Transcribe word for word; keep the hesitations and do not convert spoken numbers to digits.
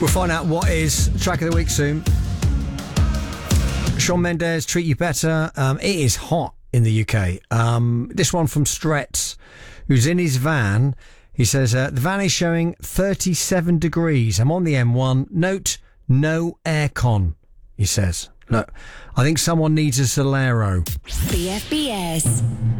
We'll find out what is track of the week soon. Shawn Mendes, Treat You Better. Um, it is hot in the U K. Um, this one from Stretz, who's in his van. He says, uh, the van is showing thirty-seven degrees. I'm on the M one. Note, no aircon, he says. Look, I think someone needs a Solero. B F B S